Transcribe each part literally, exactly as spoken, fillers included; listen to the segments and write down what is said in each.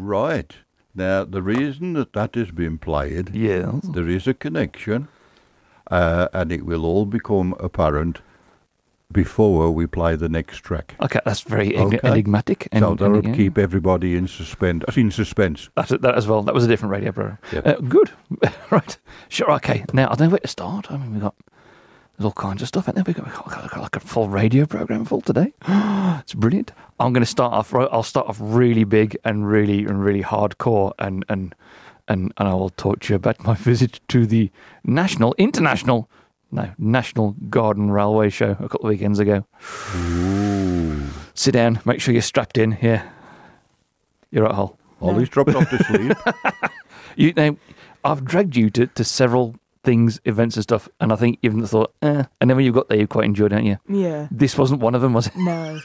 Right. Now, the reason that that has been played, Yes. there is a connection, uh, and it will all become apparent before we play the next track. Okay, that's very enig- Okay. enigmatic. And, so that'll and, yeah. keep everybody in suspense. In suspense. That's it, that as well. That was a different radio program. Yep. Uh, good. Right. Sure. Okay. Now, I don't know where to start. I mean, we got there's all kinds of stuff out there. We've got, we've got, we've got like a full radio program full today. It's brilliant. I'm going to start off. right- I'll start off really big and really and really hardcore, and and and and I will talk to you about my visit to the national, international, no, National Garden Railway show a couple of weekends ago. Ooh. Sit down. Make sure you're strapped in. Here. You're right, Hull. Ollie's dropped off to sleep. You now, I've dragged you to, to several things, events and stuff, and I think you've thought, eh. And then when you got there, you quite enjoyed it, didn't you? Yeah. This wasn't one of them, was it? No.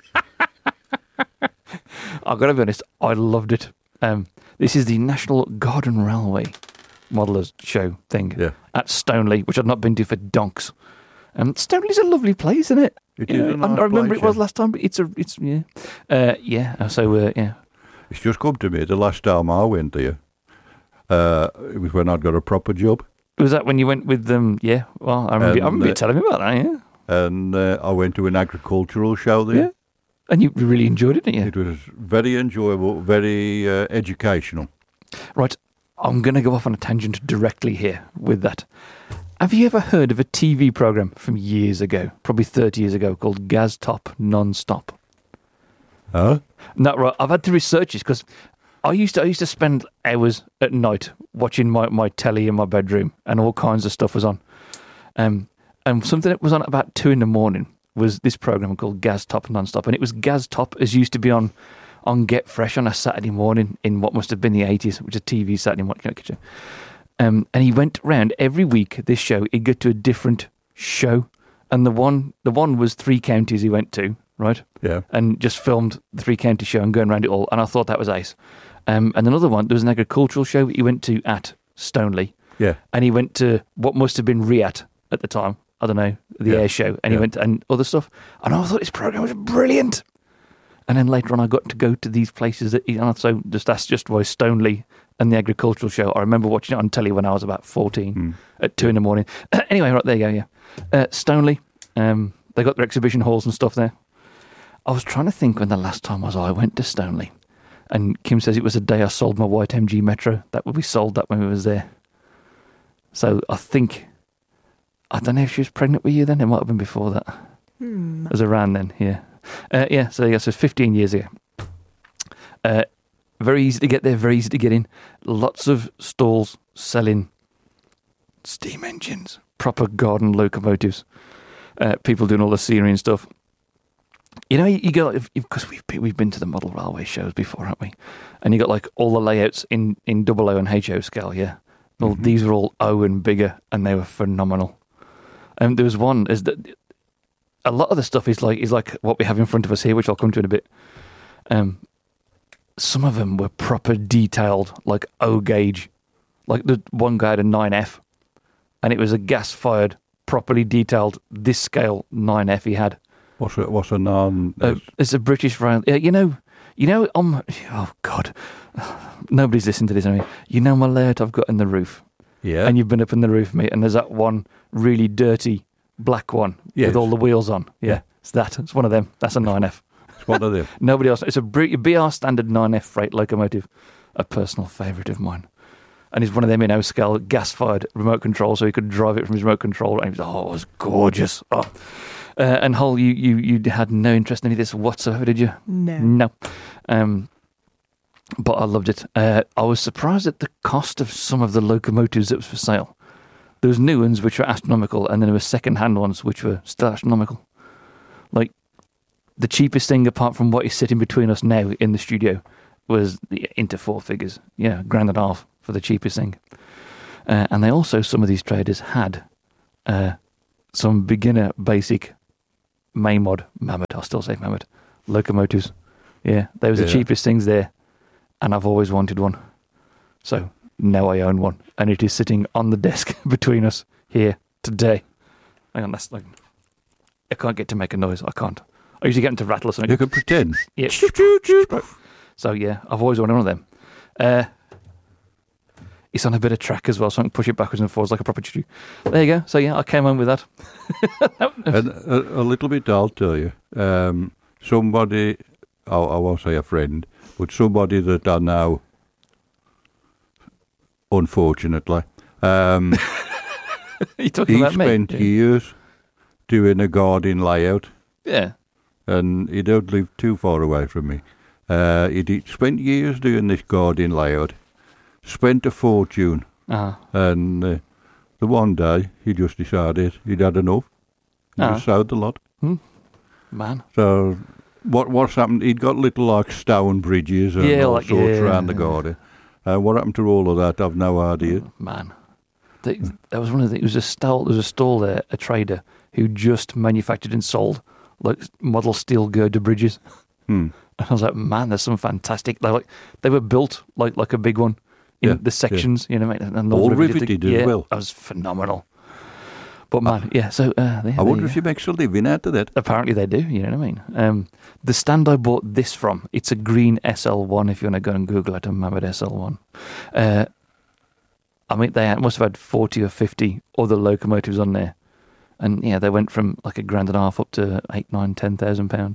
I've got to be honest, I loved it. Um, this is the National Garden Railway Modelers Show thing Yeah. at Stoneleigh, which I've not been to for donks. Um, Stoneley's a lovely place, isn't it? It You is a know, I- nice I remember place, it was yeah. last time, but it's a, it's yeah, uh, yeah. So uh, yeah, It's just come to me, the last time I went there, uh, it was when I'd got a proper job. was that when you went with them? Yeah, well, I remember, I Um, remember you uh, telling me about that. Yeah, And uh, I went to an agricultural show there. yeah, and you really enjoyed it, didn't you? It was very enjoyable, very uh, educational. Right, I'm going to go off on a tangent directly here with that. Have you ever heard of a T V program from years ago, probably thirty years ago, called Gaz Top Non-Stop? Huh? No, right. I've had to research this because I used to I used to spend hours at night watching my, my telly in my bedroom, and all kinds of stuff was on. Um, and something that was on at about two in the morning was this program called Gaz Top Non-Stop, and it was Gaz Top as used to be on on Get Fresh on a Saturday morning in what must have been the eighties, which is T V Saturday morning. Um, and he went round every week. This show, he'd go to a different show, and the one the one was three counties he went to, right? Yeah. And just filmed the three county show and going around it all. And I thought that was ace. Um, and another one, there was an agricultural show he went to at Stoneleigh, Yeah. and he went to what must have been Riat at the time. I don't know, the Yeah. air show, and he Yeah. went to, and other stuff. And I thought this program was brilliant. And then later on, I got to go to these places that, you know, so just that's just why Stoneleigh and the agricultural show. I remember watching it on telly when I was about fourteen Mm. at two in the morning. Anyway, right there you go. Yeah, uh, Stoneleigh. Um, they got their exhibition halls and stuff there. I was trying to think when the last time was I went to Stoneleigh, and Kim says it was the day I sold my white M G Metro. That we sold that when we was there. So I think I don't know if she was pregnant with you then. It might have been before that. Hmm. It was around then, yeah. Uh, yeah, so yeah, so fifteen years ago. Uh, very easy to get there, very easy to get in. Lots of stalls selling steam engines, proper garden locomotives. Uh, people doing all the scenery and stuff. You know, you, you go, because we've been, we've been to the model railway shows before, haven't we? And you got like all the layouts in, in double O and H O scale, yeah. Well, Mhm. these were all O and bigger, and they were phenomenal. And there was one, is that a lot of the stuff is like is like what we have in front of us here, which I'll come to in a bit. Um, some of them were proper detailed, like O gauge. Like the one guy had a nine F, and it was a gas-fired, properly detailed, this scale nine F he had. What's a, what's a non? Uh, it's a British rail. Yeah, you know, you know. Um, oh God, nobody's listening to this. I mean, you know my layout I've got in the roof, yeah. and you've been up in the roof, mate. And there's that one really dirty black one Yes. with all the wheels on. Yeah, Yeah. it's that. It's one of them. That's a nine F. It's one of them. Nobody else. It's a Br- B R standard nine F freight locomotive, a personal favourite of mine. And it's one of them in O scale, gas fired, remote control, so he could drive it from his remote control. And he was, oh, it was gorgeous. Oh. Uh, and Hull, you, you you had no interest in any of this whatsoever, did you? No. No. Um, but I loved it. Uh, I was surprised at the cost of some of the locomotives that was for sale. There was new ones which were astronomical, and then there were second-hand ones which were still astronomical. Like, the cheapest thing, apart from what is sitting between us now in the studio, was the into four figures. Yeah, grand and a half for the cheapest thing. Uh, and they also, some of these traders had uh, some beginner basic Maymod, Mammoth, I'll still say Mammoth, locomotives. Yeah, they was Yeah. the cheapest things there, and I've always wanted one. So now I own one, and it is sitting on the desk between us here today. Hang on, that's like, I can't get to make a noise. I can't. I usually get them to rattle or something. You can pretend. Yeah. So yeah, I've always wanted one of them. Uh, it's on a bit of track as well, so I can push it backwards and forwards like a proper choo. There you go. So yeah, I came home with that. And a, a little bit, I'll tell you. Um, somebody, I, I won't say a friend, but somebody that I know, unfortunately, um, Are you talking he about me? spent Yeah. years doing a garden layout, Yeah. and he don't live too far away from me. Uh, he did, spent years doing this garden layout, spent a fortune, Ah. and uh, the one day he just decided he'd had enough. He Ah. just sowed the lot. Hmm. Man. So what what's happened? He'd got little like stone bridges and Yeah, all like- sorts yeah, around the yeah. garden. Uh, what happened to all of that? I've no idea. Man. They, that was one of the. It was a stall. There was a stall there, a trader who just manufactured and sold like model steel girder bridges. Hmm. And I was like, man, there's some fantastic. They like they were built like like a big one in Yeah, the sections, you know, mate, and All all riveted as yeah, well. That was phenomenal. But man, yeah. So uh, they, I wonder they, if he makes a living out of that. apparently they do. You know what I mean? Um, the stand I bought this from, it's a green S L one. If you want to go and Google it, a Mammoth S L one. Uh, I mean, they must have had forty or fifty other locomotives on there, and yeah, they went from like a grand and a half up to eight, nine, ten thousand pound.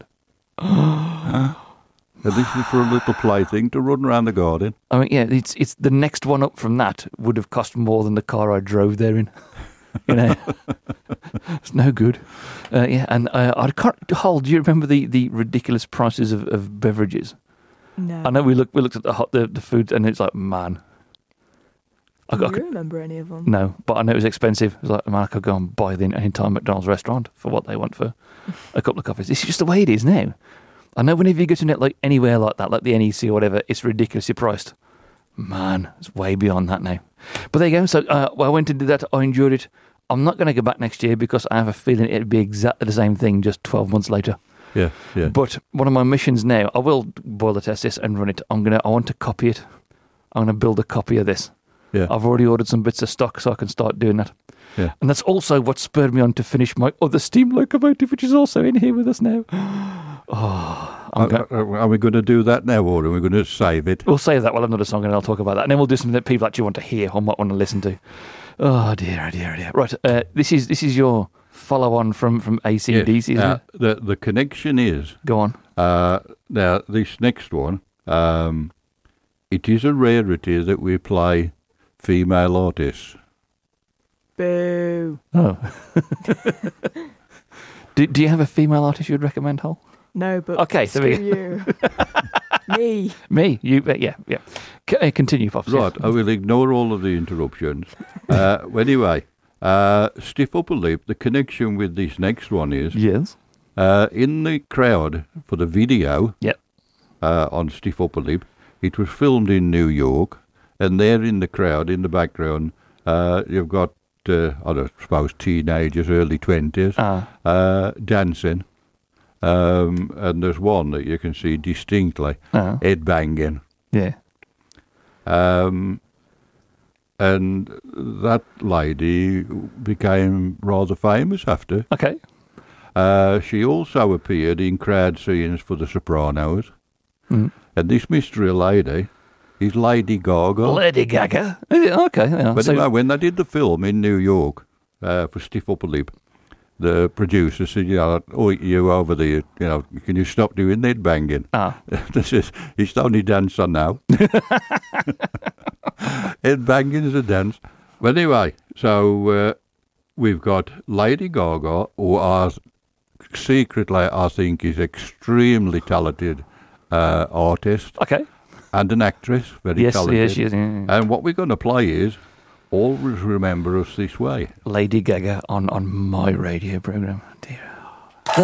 And this is for a little plaything to run around the garden. I mean, yeah, it's it's the next one up from that would have cost more than the car I drove there in. You know, it's no good. Uh, yeah, and uh, I can't hold. Do you remember the, the ridiculous prices of, of beverages? No. I know we looked we looked at the hot the, the food, and it's like, man, I, Do I you could, remember any of them? no, but I know it was expensive. It was like, man, I could go and buy the entire McDonald's restaurant for what they want for a couple of coffees. This is just the way it is now. I know whenever you go to net, like anywhere like that, like the N E C or whatever, it's ridiculously priced. Man, it's way beyond that now. But there you go. So uh, well, I went and did that. I enjoyed it. I'm not going to go back next year because I have a feeling it'd be exactly the same thing just twelve months later. Yeah, yeah. But one of my missions now, I will boiler test this and run it. I'm gonna. I want to copy it. I'm gonna build a copy of this. Yeah. I've already ordered some bits of stock so I can start doing that. Yeah. And that's also what spurred me on to finish my other steam locomotive, which is also in here with us now. Oh, I'm Are, go- are- are we going to do that now, or are we going to save it? we'll save that. We'll have another song and I'll talk about that. And then we'll do something that people actually want to hear or might want to listen to. Oh dear, oh dear, oh dear. Right, uh, this is this is your follow-on from, from A C D C, Yes. isn't Uh, it? the the connection is Go on. uh, now this next one. Um, it is a rarity that we play female artists. Boo. Oh. do, do you have a female artist you would recommend, Hal? No, but Okay, so screw we- you. Me. Me? You? Uh, yeah, yeah. C- uh, continue, Pops. Right, yes. I will ignore all of the interruptions. Uh, well, anyway, uh, stiff upper lip. The connection with this next one is Yes. uh, in the crowd for the video. Yep. Uh, on stiff upper lip. It was filmed in New York, and there in the crowd, in the background, uh, you've got uh, I don't suppose teenagers, early twenties, Ah. uh, dancing. Um, and there's one that you can see distinctly, Ah. head banging. Yeah. Um, and that lady became rather famous after. Okay. Uh, she also appeared in crowd scenes for The Sopranos. Mm. And this mystery lady is Lady Gaga. Lady Gaga. Is it? Okay. Yeah. But So- anyway, when they did the film in New York uh, for Stiff Upper Lip, the producer said, you know, oh, you over there, you know, can you stop doing that banging? ah. This is, it's only dancer now. Head banging is a dance. But anyway, so uh, we've got Lady Gaga, who are secretly, I think, is extremely talented uh, artist Okay. and an actress, very Yes, talented. yes, yes. Yeah, yeah. And what we're going to play is Always Remember Us This Way. Lady Gaga on, on my radio program. Dear,